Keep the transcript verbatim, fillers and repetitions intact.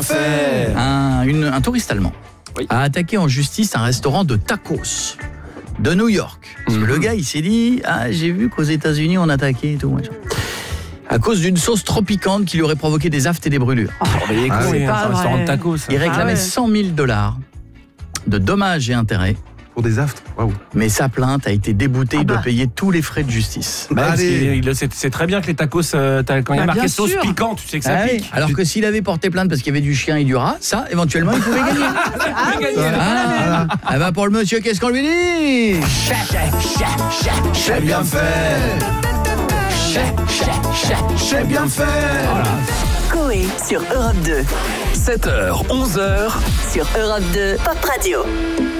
bien fait. Un, une, un touriste allemand oui. a attaqué en justice un restaurant de tacos de New York. Parce que mmh. le gars, il s'est dit « Ah, j'ai vu qu'aux États-Unis on attaquait et tout. » À cause d'une sauce trop piquante qui lui aurait provoqué des aftes et des brûlures. Oh, mais il est ah, con, c'est un restaurant de tacos. Il réclamait ah ouais. cent mille dollars de dommages et intérêts. Pour des aftes. Waouh. Mais sa plainte a été déboutée, Ah il bah. doit payer tous les frais de justice. Bah, parce qu'il, il, c'est, c'est très bien que les tacos, euh, quand il y a bah, marqué sauce sûr. piquante, tu sais que ça ah pique. Oui. Alors que s'il avait porté plainte parce qu'il y avait du chien et du rat, ça, éventuellement, il pouvait gagner. Ah, oui, ah, ah bah pour le monsieur, qu'est-ce qu'on lui dit? J'ai bien fait. J'ai bien fait. Voilà. Coé sur Europe deux. sept heures, onze heures Sur Europe deux, Pop Radio.